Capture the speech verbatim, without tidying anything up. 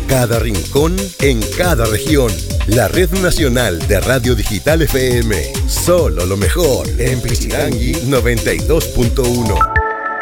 cada rincón, en cada región. La Red Nacional de Radio Digital F M. Solo lo mejor en Pichilangui noventa y dos punto uno.